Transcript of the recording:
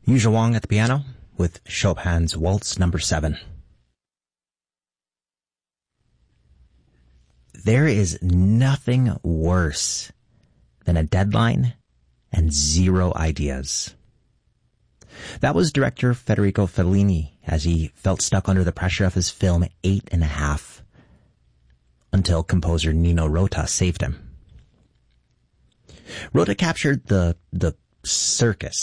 Yuzha Wong at the piano with Chopin's Waltz No. 7. There is nothing worse than a deadline and zero ideas. That was director Federico Fellini as he felt stuck under the pressure of his film 8½, until composer Nino Rota saved him. Rota captured the circus